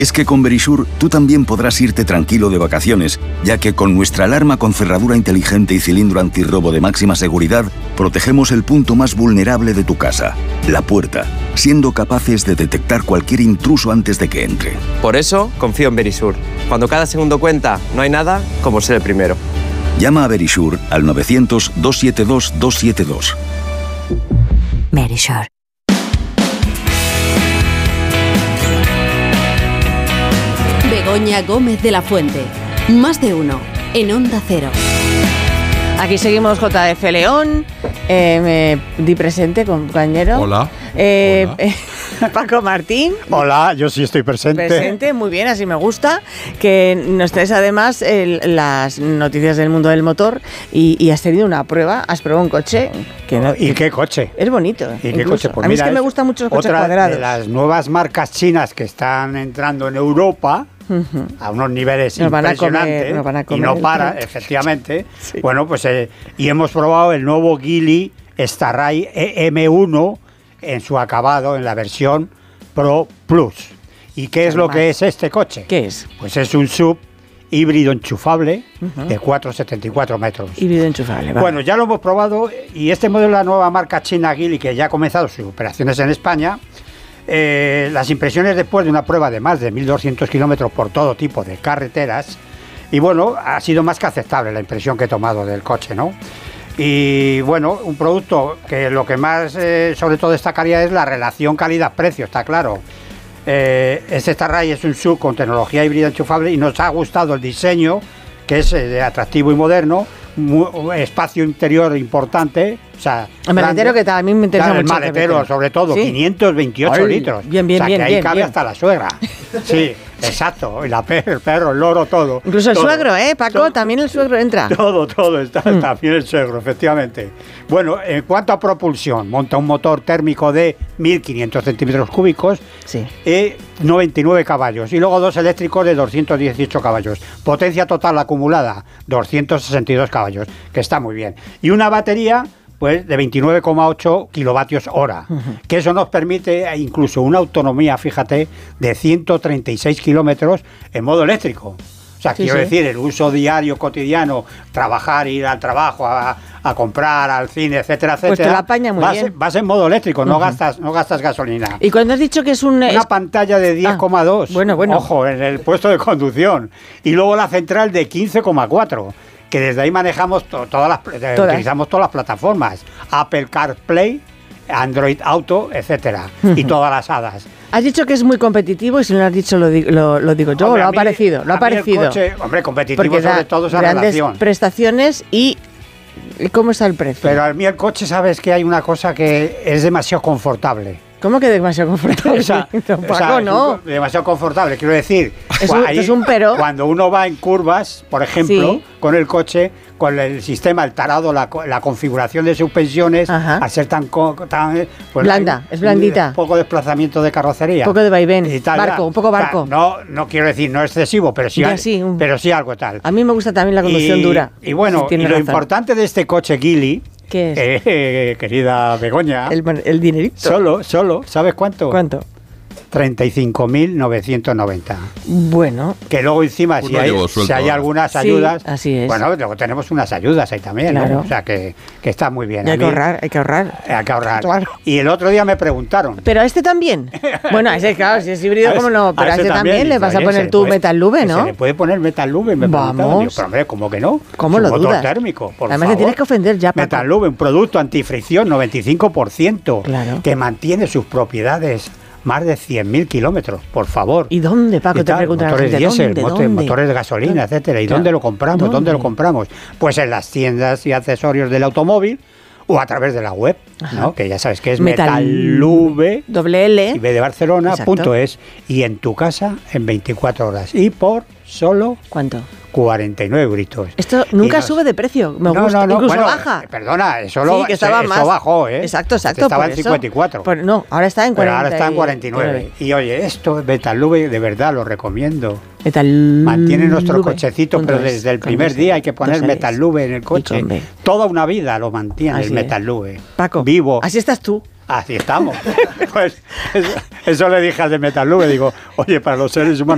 Es que con Verisure tú también podrás irte tranquilo de vacaciones, ya que con nuestra alarma con cerradura inteligente y cilindro antirrobo de máxima seguridad, protegemos el punto más vulnerable de tu casa, la puerta, siendo capaces de detectar cualquier intruso antes de que entre. Por eso confío en Verisure. Cuando cada segundo cuenta, no hay nada como ser el primero. Llama a Verisure al 900-272-272. Verisure. Begoña Gómez de la Fuente. Más de uno. En Onda Cero. Aquí seguimos JF León. Me di presente, compañero. Hola. Hola. Paco Martín. Hola, yo sí estoy presente. Presente, muy bien, así me gusta. Que nos traes además las noticias del mundo del motor y has tenido una prueba, has probado un coche. ¿Y qué coche? Es bonito. ¿Y qué coche? Pues a mí es que me gustan mucho los coches cuadrados. Otra de las nuevas marcas chinas que están entrando en Europa, a unos niveles impresionantes, y no para, efectivamente. Sí. Bueno, pues y hemos probado el nuevo Geely Starray M1 en su acabado, en la versión Pro Plus. ¿Y qué es lo que es este coche? ¿Qué es? Pues es un SUV híbrido enchufable de 4,74 metros. Híbrido enchufable, vale. Bueno, ya lo hemos probado y este modelo de la nueva marca china Geely, que ya ha comenzado sus operaciones en España, las impresiones después de una prueba de más de 1.200 kilómetros por todo tipo de carreteras, y bueno, ha sido más que aceptable la impresión que he tomado del coche, ¿no? Y bueno, un producto que lo que más sobre todo destacaría es la relación calidad-precio, está claro. Este Starray es un SUV con tecnología híbrida enchufable y nos ha gustado el diseño, que es atractivo y moderno, espacio interior importante. O sea, el maletero, que también me interesa mucho. El maletero, sobre todo, ¿sí? 528 litros. Bien, o sea, que ahí cabe bien. hasta la suegra. Sí, exacto. Y el perro, el loro, todo. Incluso el todo. Suegro, Paco? Todo. También el suegro entra. Todo está. También el suegro, efectivamente. Bueno, en cuanto a propulsión, monta un motor térmico de 1.500 centímetros cúbicos, sí, 99 caballos. Y luego dos eléctricos de 218 caballos. Potencia total acumulada, 262 caballos, que está muy bien. Y una batería, pues, de 29,8 kilovatios hora, que eso nos permite incluso una autonomía, fíjate, de 136 kilómetros en modo eléctrico. O sea, quiero decir, el uso diario, cotidiano, trabajar, ir al trabajo, a comprar, al cine, etcétera, etcétera. Pues te la apaña muy bien. Vas en modo eléctrico, no gastas gasolina. Y cuando has dicho que es una pantalla de 10,2, bueno. Ojo, en el puesto de conducción. Y luego la central de 15,4. Que desde ahí manejamos utilizamos todas las plataformas, Apple CarPlay, Android Auto, etcétera, y todas las hadas. Has dicho que es muy competitivo y si no lo has dicho lo digo yo. Hombre, lo ha parecido. El coche, hombre, competitivo porque sobre todo esa relación. Prestaciones y ¿cómo está el precio? Pero a mí el coche, sabes que hay una cosa que es demasiado confortable. ¿Cómo que demasiado confortable? Paco, no. Demasiado confortable, quiero decir. Es un pero. Cuando uno va en curvas, por ejemplo, con el coche, con el sistema, el tarado, la configuración de suspensiones, al ser tan pues, blanda, es blandita. Poco desplazamiento de carrocería. Un poco de vaivén, un poco barco. O sea, no quiero decir, no excesivo, pero sí, pero sí algo tal. A mí me gusta también la conducción dura. Y bueno, y lo importante de este coche Geely, ¿qué es? Querida Begoña, el dinerito. Solo, ¿sabes cuánto? ¿Cuánto? 35.990. Bueno. Que luego encima, si hay algunas ayudas... así es. Bueno, luego tenemos unas ayudas ahí también, claro. ¿no? O sea, que está muy bien. Hay que ahorrar. Hay que ahorrar. Claro. Y el otro día me preguntaron... ¿Pero a este también? Bueno, ese, claro, si es híbrido, ¿cómo no? Pero a este también le vas a poner tu Metal Lube, ¿no? Se le puede poner Metal Lube, me preguntaron. Digo, pero hombre, ¿cómo que no? ¿Cómo lo dudas? Motor térmico, por Además, favor. te tienes que ofender ya, Paco. Metal Lube, un producto antifricción, 95%. Claro. Que mantiene sus propiedades... Más de 100.000 kilómetros, por favor. ¿Y dónde, Paco? Te preguntan motores diésel, ¿dónde? Motores de gasolina, etcétera. ¿Y dónde lo compramos? ¿Dónde lo compramos? Pues en las tiendas y accesorios del automóvil o a través de la web, ¿no? Que ya sabes que es Metallube, L, y B de Barcelona.es, y en tu casa en 24 horas. Y por solo... ¿Cuánto? 49 euritos. Esto nunca sube de precio, me gusta, incluso bueno, baja. Perdona, eso bajó, ¿eh? Exacto. Estaba en 54. Pues no, ahora está en 49. Pero ahora está en 49. Y oye, esto, Metallube, de verdad lo recomiendo. Metallube. Mantiene nuestro cochecito, pero desde el primer día hay que poner Metallube en el coche. Toda una vida lo mantiene el Metallube. Paco, vivo. Así estás tú. Así estamos. Pues eso le dije al de Metallube, digo, oye, para los seres humanos